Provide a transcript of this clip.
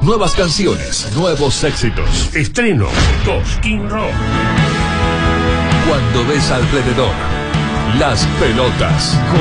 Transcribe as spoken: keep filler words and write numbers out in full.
Nuevas canciones, nuevos éxitos. Estreno Cosquín Rock. Cuando ves alrededor las pelotas